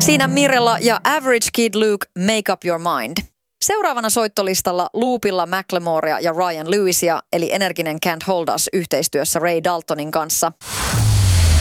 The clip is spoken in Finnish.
Siinä Mirella ja Average Kid Luke, Make Up Your Mind. Seuraavana soittolistalla loopilla Macklemorea ja Ryan Lewisia, eli energinen Can't Hold Us yhteistyössä Ray Daltonin kanssa.